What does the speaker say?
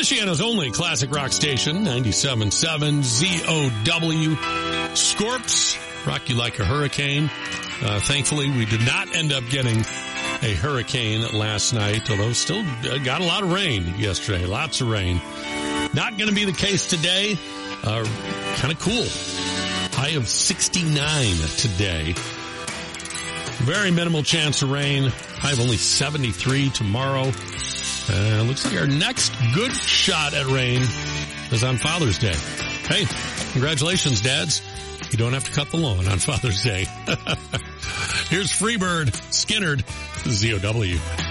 Michiana's only classic rock station, 97.7 ZOW. Scorps, rock you like a hurricane. Thankfully, we did not end up getting a hurricane last night, although still got a lot of rain yesterday. Lots of rain. Not going to be the case today. Kind of cool. High of 69 today. Very minimal chance of rain. High of only 73 tomorrow. Looks like our next good shot at rain is on Father's Day. Hey, congratulations, dads. You don't have to cut the lawn on Father's Day. Here's Freebird, Skinnerd, ZOW.